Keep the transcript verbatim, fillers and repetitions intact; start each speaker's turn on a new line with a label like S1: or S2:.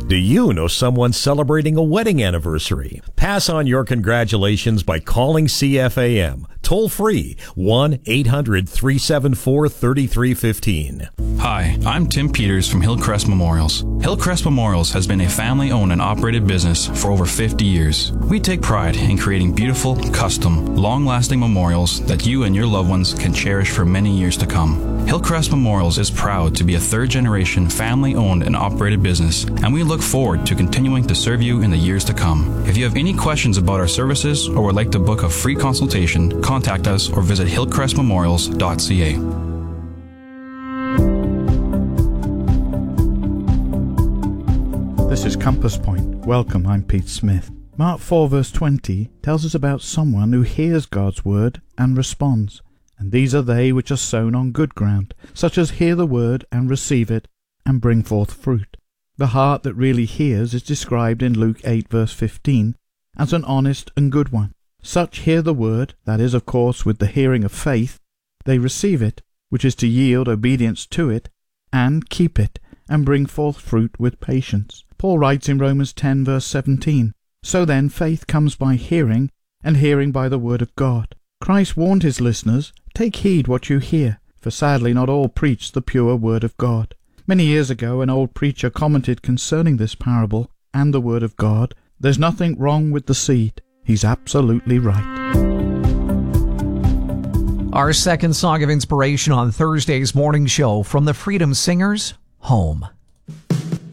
S1: Do you know someone celebrating a wedding anniversary? Pass on your congratulations by calling C F A M. Toll free, one eight hundred three seven four three three one five.
S2: Hi, I'm Tim Peters from Hillcrest Memorials. Hillcrest Memorials has been a family-owned and operated business for over fifty years. We take pride in creating beautiful, custom, long-lasting memorials that you and your loved ones can cherish for many years to come. Hillcrest Memorials is proud to be a third-generation family-owned and operated business, and we look forward to continuing to serve you in the years to come. If you have any questions about our services or would like to book a free consultation, contact us or visit hillcrest memorials dot c a.
S3: This is Compass Point. Welcome, I'm Pete Smith. Mark four verse twenty tells us about someone who hears God's word and responds. And these are they which are sown on good ground, such as hear the word and receive it, and bring forth fruit. The heart that really hears is described in Luke eight verse fifteen as an honest and good one. Such hear the word, that is, of course, with the hearing of faith. They receive it, which is to yield obedience to it, and keep it, and bring forth fruit with patience. Paul writes in Romans ten verse seventeen, So then faith comes by hearing, and hearing by the word of God. Christ warned his listeners, take heed what you hear, for sadly not all preach the pure word of God. Many years ago an old preacher commented concerning this parable and the word of God, there's nothing wrong with the seed. He's absolutely right.
S4: Our second song of inspiration on Thursday's morning show from the Freedom Singers, Home.